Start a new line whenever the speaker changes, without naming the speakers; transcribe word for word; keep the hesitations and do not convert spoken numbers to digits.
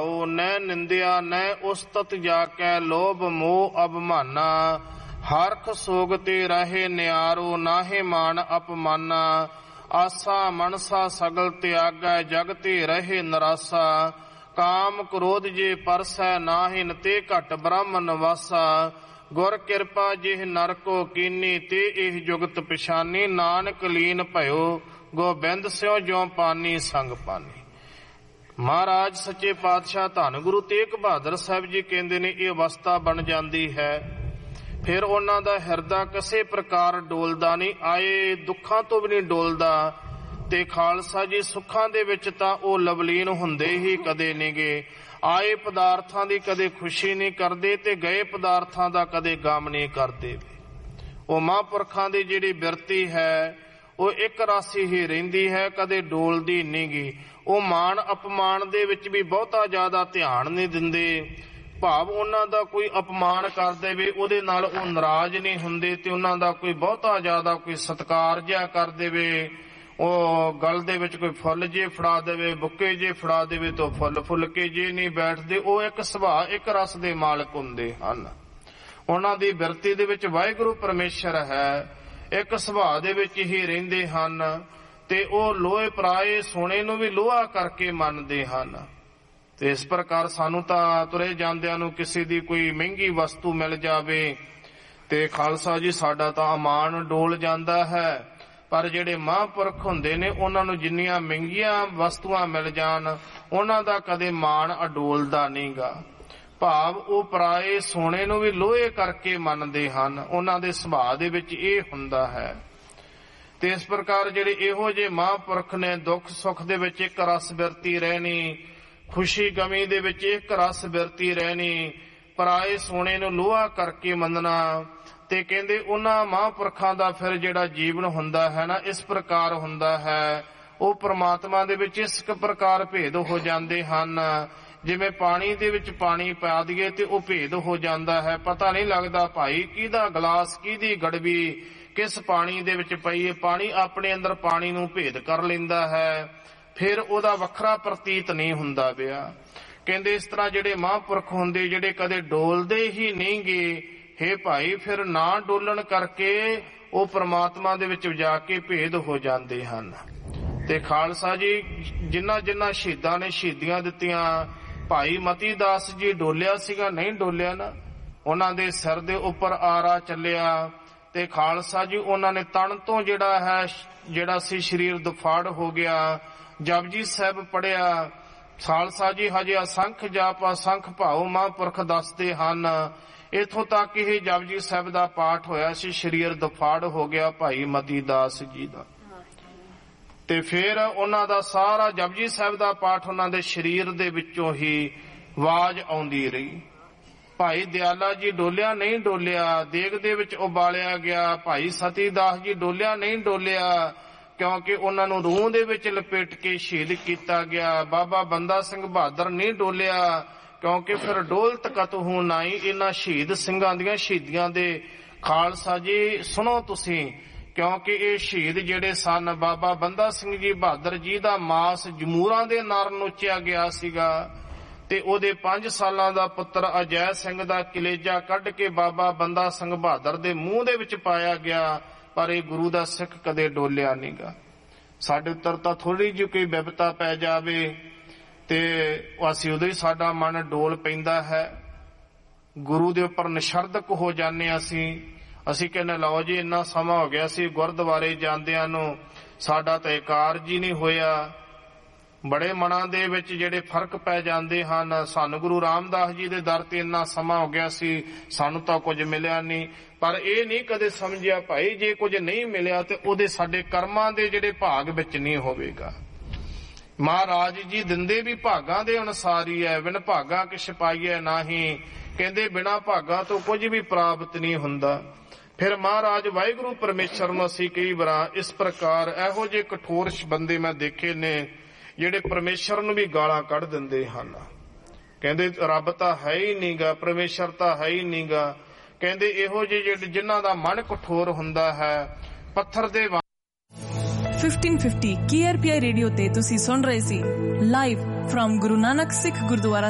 ਭਾਉ, ਨੈ ਨਿੰਦਿਆ ਨੈ ਉਸਤਤ ਜਾ ਕੈ, ਲੋਭ ਮੋਹ ਅਭਮਾਨਾ। ਹਰਖ ਸੋਗ ਤੇ ਰਹੇ ਨਿਆਰੋ, ਨਾਹੇ ਮਾਨ ਅਪਮਾਨਾ। ਆਸਾ ਮਨਸਾ ਸਗਲ ਤਿਆਗੈ, ਜਗ ਤੇ ਰਹੇ ਨਰਾਸਾ। ਕਾਮ ਕ੍ਰੋਧ ਜੇ ਪਰਸੈ, ਨਾਹਿਨ ਤੇ ਘਟ ਬ੍ਰਹਮ ਨਿਵਾਸਾ। ਗੁਰ ਕਿਰਪਾ ਜਿਹ ਨਰ ਕੋ ਕੀਨੀ, ਤੇ ਇਹ ਜੁਗਤ ਪਛਾਨੀ। ਨਾਨਕ ਲੀਨ ਭਇਓ, ਗੋਬਿੰਦ ਸਿਉ ਜਿਉ ਪਾਨੀ ਸੰਗ ਪਾਨੀ। ਮਹਾਰਾਜ ਸੱਚੇ ਪਾਤਸ਼ਾਹ ਧੰਨ ਗੁਰੂ ਤੇਗ ਬਹਾਦਰ ਸਾਹਿਬ ਜੀ ਕਹਿੰਦੇ ਨੇ ਇਹ ਅਵਸਥਾ ਬਣ ਜਾਂਦੀ ਹੈ, ਫਿਰ ਉਹਨਾਂ ਦਾ ਹਿਰਦਾ ਕਿਸੇ ਪ੍ਰਕਾਰ ਡੋਲਦਾ ਨਹੀਂ, ਆਏ ਦੁੱਖਾਂ ਤੋਂ ਵੀ ਨਹੀਂ ਡੋਲਦਾ। ਤੇ ਖਾਲਸਾ ਜੀ ਸੁੱਖਾਂ ਦੇ ਵਿੱਚ ਤਾਂ ਉਹ ਲਵਲੀਨ ਹੁੰਦੇ ਹੀ ਕਦੇ ਨਹੀਂ ਗੇ। ਆਏ ਪਦਾਰਥਾਂ ਦੀ ਕਦੇ ਖੁਸ਼ੀ ਨਹੀਂ ਕਰਦੇ ਤੇ ਗਏ ਪਦਾਰਥਾਂ ਦਾ ਕਦੇ ਗਮ ਨਹੀਂ ਕਰਦੇ। ਉਹ ਮਹਾਂਪੁਰਖਾਂ ਦੀ ਜਿਹੜੀ ਬਿਰਤੀ ਹੈ ਉਹ ਇੱਕ ਰਾਸੀ ਹੀ ਰਹਿੰਦੀ ਹੈ, ਕਦੇ ਡੋਲਦੀ ਨਹੀਂ ਗੀ। ਉਹ ਮਾਣ ਅਪਮਾਨ ਦੇ ਵਿੱਚ ਵੀ ਬਹੁਤਾ ਜ਼ਿਆਦਾ ਧਿਆਨ ਨਹੀਂ ਦਿੰਦੇ, ਭਾਵ ਉਹਨਾਂ ਦਾ ਕੋਈ ਅਪਮਾਨ ਕਰ ਦੇਵੇ ਉਹਦੇ ਨਾਲ ਉਹ ਨਾਰਾਜ਼ ਨਹੀਂ ਹੁੰਦੇ, ਤੇ ਉਹਨਾਂ ਦਾ ਕੋਈ ਬਹੁਤਾ ਜ਼ਿਆਦਾ ਕੋਈ ਸਤਿਕਾਰ ਜਿਹਾ ਕਰ ਦੇਵੇ, ਉਹ ਗਲ ਦੇ ਵਿੱਚ ਕੋਈ ਫੁੱਲ ਜੇ ਫੜਾ ਦੇਵੇ, ਬੁੱਕੇ ਜੇ ਫੜਾ ਦੇਵੇ ਤਾਂ ਫੁੱਲ ਫੁੱਲ ਕੇ ਜੇ ਨਹੀਂ ਬੈਠਦੇ। ਉਹ ਇੱਕ ਸੁਭਾਅ ਇੱਕ ਰਸ ਦੇ ਮਾਲਕ ਹੁੰਦੇ ਹਨ। ਉਹਨਾਂ ਦੀ ਬਿਰਤੀ ਦੇ ਵਿੱਚ ਵਾਹਿਗੁਰੂ ਪਰਮੇਸ਼ਰ ਹੈ, ਇੱਕ ਸੁਭਾਅ ਦੇ ਵਿੱਚ ਹੀ ਰਹਿੰਦੇ ਹਨ। ਤੇ ਉਹ ਲੋਹੇ ਪਰਾਏ ਸੋਨੇ ਨੂੰ ਵੀ ਲੋਹਾ ਕਰਕੇ ਮੰਨਦੇ ਹਨ। ਤੇ ਇਸ ਪ੍ਰਕਾਰ ਸਾਨੂੰ ਤਾਂ ਤੁਰੇ ਜਾਂਦਿਆਂ ਨੂੰ ਕਿਸੇ ਦੀ ਕੋਈ ਮਹਿੰਗੀ ਵਸਤੂ ਮਿਲ ਜਾਵੇ ਤੇ ਖਾਲਸਾ ਜੀ ਸਾਡਾ ਤਾਂ ਅਮਾਨ ਡੋਲ ਜਾਂਦਾ ਹੈ, ਪਰ ਜਿਹੜੇ ਮਹਾਂਪੁਰਖ ਹੁੰਦੇ ਨੇ ਉਹਨਾਂ ਨੂੰ ਜਿੰਨੀਆਂ ਮਹਿੰਗੀਆਂ ਵਸਤੂਆਂ ਮਿਲ ਜਾਣ ਉਹਨਾਂ ਦਾ ਕਦੇ ਮਾਣ ਅਡੋਲਦਾ ਨਹੀਂ ਗਾ। ਭਾਵ ਉਹ ਪਰਾਏ ਸੋਨੇ ਨੂੰ ਵੀ ਲੋਹੇ ਕਰਕੇ ਮੰਨਦੇ ਹਨ, ਉਹਨਾਂ ਦੇ ਸੁਭਾਅ ਦੇ ਵਿੱਚ ਇਹ ਹੁੰਦਾ ਹੈ। ਤੇ ਇਸ ਪ੍ਰਕਾਰ ਜਿਹੜੇ ਇਹੋ ਜਿਹੇ ਮਹਾਂਪੁਰਖ ਨੇ ਦੁੱਖ ਸੁੱਖ ਦੇ ਵਿੱਚ ਇੱਕ ਰਸ ਬਿਰਤੀ ਰਹਿਣੀ, ਖੁਸ਼ੀ ਗਮੀ ਦੇ ਵਿੱਚ ਇੱਕ ਰਸ ਬਿਰਤੀ ਰਹਿਣੀ, ਪਰਾਏ ਸੋਨੇ ਨੂੰ ਲੋਹਾ ਕਰਕੇ ਮੰਨਣਾ। ਤੇ ਕਹਿੰਦੇ ਉਹਨਾਂ ਮਹਾਂਪੁਰਖਾਂ ਦਾ ਫਿਰ ਜਿਹੜਾ ਜੀਵਨ ਹੁੰਦਾ ਹੈ ਨਾ ਇਸ ਪ੍ਰਕਾਰ ਹੁੰਦਾ ਹੈ, ਉਹ ਪ੍ਰਮਾਤਮਾ ਦੇ ਵਿੱਚ ਇਸ ਪ੍ਰਕਾਰ ਭੇਦ ਹੋ ਜਾਂਦੇ ਹਨ। ਜਿਵੇਂ ਪਾਣੀ ਦੇ ਵਿੱਚ ਪਾਣੀ ਪਾ ਦਈਏ ਤੇ ਉਹ ਭੇਦ ਹੋ ਜਾਂਦਾ ਹੈ, ਪਤਾ ਨਹੀਂ ਲੱਗਦਾ ਭਾਈ ਕਿਹਦਾ ਗਲਾਸ ਕਿਹਦੀ ਗੜਵੀ ਕਿਸ ਪਾਣੀ ਦੇ ਵਿੱਚ ਪਈ ਹੈ। ਪਾਣੀ ਆਪਣੇ ਅੰਦਰ ਪਾਣੀ ਨੂੰ ਭੇਦ ਕਰ ਲੈਂਦਾ ਹੈ, ਫਿਰ ਉਹਦਾ ਵੱਖਰਾ ਪ੍ਰਤੀਤ ਨਹੀਂ ਹੁੰਦਾ ਪਿਆ। ਕਹਿੰਦੇ ਇਸ ਤਰ੍ਹਾਂ ਜਿਹੜੇ ਮਹਾਂਪੁਰਖ ਹੁੰਦੇ ਜਿਹੜੇ ਕਦੇ ਡੋਲਦੇ ਹੀ ਨਹੀਂ ਗੇ, ਹੇ ਭਾਈ ਫਿਰ ਨਾ ਡੋਲਣ ਕਰਕੇ ਉਹ ਪ੍ਰਮਾਤਮਾ ਦੇ ਵਿੱਚ ਜਾ ਕੇ ਭੇਦ ਹੋ ਜਾਂਦੇ ਹਨ। ਤੇ ਖਾਲਸਾ ਜੀ ਜਿਨ੍ਹਾਂ ਜਿਨ੍ਹਾਂ ਸ਼ਹੀਦਾਂ ਨੇ ਸ਼ਹੀਦੀਆਂ ਦਿੱਤੀਆਂ, ਭਾਈ ਮਤੀ ਦਾਸ ਜੀ ਡੋਲਿਆ ਸੀਗਾ ਨਹੀਂ ਡੋਲਿਆ ਨਾ, ਉਹਨਾਂ ਦੇ ਸਿਰ ਦੇ ਉੱਪਰ ਆਰਾ ਚੱਲਿਆ ਤੇ ਖਾਲਸਾ ਜੀ ਉਹਨਾਂ ਨੇ ਤਣ ਤੋਂ ਜਿਹੜਾ ਹੈ ਜਿਹੜਾ ਸੀ ਸਰੀਰ ਦੁਫਾੜ ਹੋ ਗਿਆ। ਜਪਜੀ ਸਾਹਿਬ ਪੜਿਆ, ਖਾਲਸਾ ਜੀ ਹਜੇ ਅਸੰਖ ਜਾਪ ਅਸੰਖ ਭਾਉ ਮਹਾਂਪੁਰਖ ਦੱਸਦੇ ਹਨ। ਇੱਥੋਂ ਤੱਕ ਇਹ ਜਪਜੀ ਸਾਹਿਬ ਦਾ ਪਾਠ ਹੋਇਆ ਸੀ, ਸਰੀਰ ਦੁਫਾੜ ਹੋ ਗਿਆ ਭਾਈ ਮਤੀ ਦਾਸ ਜੀ ਦਾ। ਤੇ ਫਿਰ ਉਹਨਾਂ ਦਾ ਸਾਰਾ ਜਪਜੀ ਸਾਹਿਬ ਦਾ ਪਾਠ ਉਹਨਾਂ ਦੇ ਸਰੀਰ ਦੇ ਵਿੱਚੋਂ ਹੀ ਆਵਾਜ਼ ਆਉਂਦੀ ਰਹੀ। ਭਾਈ ਦਿਆਲਾ ਜੀ ਡੋਲਿਆ ਨਹੀਂ ਡੋਲਿਆ, ਦੇਗ ਦੇ ਵਿੱਚ ਉਬਾਲਿਆ ਗਿਆ। ਭਾਈ ਸਤੀ ਦਾਸ ਜੀ ਡੋਲਿਆ ਨਹੀਂ ਡੋਲਿਆ, ਕਿਉਂਕਿ ਉਹਨਾਂ ਨੂੰ ਰੂਹ ਦੇ ਵਿੱਚ ਲਪੇਟ ਕੇ ਸ਼ਹੀਦ ਕੀਤਾ ਗਿਆ। ਬਾਬਾ ਬੰਦਾ ਸਿੰਘ ਬਹਾਦਰ ਨਹੀਂ ਡੋਲਿਆ, ਕਿਉਂਕਿ ਫਿਰ ਡੋਲਤ ਕਤਹੂ ਨਾਈ। ਇਹਨਾਂ ਸ਼ਹੀਦ ਸਿੰਘਾਂ ਦੀਆਂ ਸ਼ਹੀਦੀਆਂ ਦੇ ਖਾਲਸਾ ਜੀ ਸੁਣੋ ਤੁਸੀਂ, ਕਿਉਂਕਿ ਇਹ ਸ਼ਹੀਦ ਜਿਹੜੇ ਸਨ, ਬਾਬਾ ਬੰਦਾ ਸਿੰਘ ਜੀ ਬਹਾਦਰ ਜੀ ਦਾ ਮਾਸ ਜਮੂਰਾਂ ਦੇ ਨਰ ਨੋਚਿਆ ਗਿਆ ਸੀਗਾ ਤੇ ਉਹਦੇ ਪੰਜ ਸਾਲਾਂ ਦਾ ਪੁੱਤਰ ਅਜੈ ਸਿੰਘ ਦਾ ਕਲੇਜਾ ਕੱਢ ਕੇ ਬਾਬਾ ਬੰਦਾ ਸਿੰਘ ਬਹਾਦਰ ਦੇ ਮੂੰਹ ਦੇ ਵਿੱਚ ਪਾਇਆ ਗਿਆ, ਪਰ ਇਹ ਗੁਰੂ ਦਾ ਸਿੱਖ ਕਦੇ ਡੋਲਿਆ ਨਹੀਂ ਗਾ। ਸਾਡੇ ਉੱਤਰ ਤਾਂ ਥੋੜੀ ਜਿਹੀ ਕੋਈ ਬਿਪਤਾ ਪੈ ਜਾਵੇ ਤੇ ਅਸੀਂ ਉਦੋਂ ਹੀ ਸਾਡਾ ਮਨ ਡੋਲ ਪੈਂਦਾ ਹੈ, ਗੁਰੂ ਦੇ ਉੱਪਰ ਨਿਸ਼ਰਦਕ ਹੋ ਜਾਂਦੇ ਹਾਂ। ਅਸੀਂ ਅਸੀਂ ਕਹਿੰਦੇ ਲਓ ਜੀ ਇੰਨਾ ਸਮਾਂ ਹੋ ਗਿਆ ਸੀ ਗੁਰਦੁਆਰੇ ਜਾਂਦਿਆਂ ਨੂੰ, ਸਾਡਾ ਤਾਂ ਕਾਰਜ ਹੀ ਨਹੀਂ ਹੋਇਆ। ਬੜੇ ਮਨਾਂ ਦੇ ਵਿੱਚ ਜਿਹੜੇ ਫਰਕ ਪੈ ਜਾਂਦੇ ਹਨ। ਸਾਨੂੰ ਗੁਰੂ ਰਾਮਦਾਸ ਜੀ ਦੇ ਦਰ ਤੇ ਇੰਨਾ ਸਮਾਂ ਹੋ ਗਿਆ ਸੀ, ਸਾਨੂੰ ਤਾਂ ਕੁਝ ਮਿਲਿਆ ਨਹੀਂ, ਪਰ ਇਹ ਨਹੀਂ ਕਦੇ ਸਮਝਿਆ ਭਾਈ ਜੇ ਕੁਝ ਨਹੀਂ ਮਿਲਿਆ ਤੇ ਉਹਦੇ ਸਾਡੇ ਕਰਮਾਂ ਦੇ ਜਿਹੜੇ ਭਾਗ ਵਿੱਚ ਨਹੀਂ ਹੋਵੇਗਾ। ਮਹਾਰਾਜ ਜੀ ਦਿੰਦੇ ਵੀ ਭਾਗਾਂ ਦੇ ਅਨੁਸਾਰ ਹੀ ਹੈ, ਬਿਨ ਭਾਗਾਂ ਕਿਛ ਪਾਈਐ ਨਾਹੀ। ਕਹਿੰਦੇ ਬਿਨਾਂ ਭਾਗਾਂ ਤੋਂ ਕੁਝ ਵੀ ਪ੍ਰਾਪਤ ਨਹੀਂ ਹੁੰਦਾ। ਫਿਰ ਮਹਾਰਾਜ ਵਾਹਿਗੁਰੂ ਪਰਮੇਸ਼ਰ ਨੂੰ ਅਸੀਂ ਕਈ ਵਾਰ ਇਸ ਪ੍ਰਕਾਰ ਇਹੋ ਜਿਹੇ ਕਠੋਰ ਬੰਦੇ ਮੈਂ ਦੇਖੇ ਨੇ ਜਿਹੜੇ ਪਰਮੇਸ਼ਰ ਨੂੰ ਵੀ ਗਾਲਾਂ ਕੱਢ ਦਿੰਦੇ ਹਨ। ਕਹਿੰਦੇ ਰੱਬ ਤਾਂ ਹੈ ਹੀ ਨਹੀਂਗਾ, ਪਰਮੇਸ਼ਰ ਤਾਂ ਹੈ ਹੀ ਨਹੀਂਗਾ। ਕਹਿੰਦੇ ਇਹੋ ਜਿਹੇ ਜਿਹੜੇ ਜਿਨ੍ਹਾਂ ਦਾ ਮਨ ਕਠੋਰ ਹੁੰਦਾ ਹੈ ਪੱਥਰ ਦੇ
fifteen fifty K R P ਆਈ ਰੇਡੀਓ ਤੇ ਤੁਸੀਂ ਸੁਣ ਰਹੇ ਸੀ ਲਾਈਵ ਫਰਮ ਗੁਰੂ ਨਾਨਕ ਸਿੱਖ ਗੁਰਦੁਆਰਾ